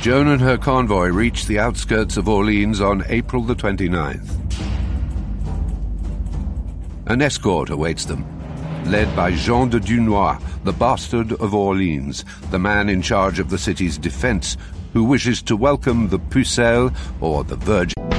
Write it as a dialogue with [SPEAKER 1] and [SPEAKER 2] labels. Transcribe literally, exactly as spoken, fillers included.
[SPEAKER 1] Joan and her convoy reach the outskirts of Orleans on April the twenty-ninth. An escort awaits them, led by Jean de Dunois, the bastard of Orleans, the man in charge of the city's defense, who wishes to welcome the Pucelle, or the Virgin.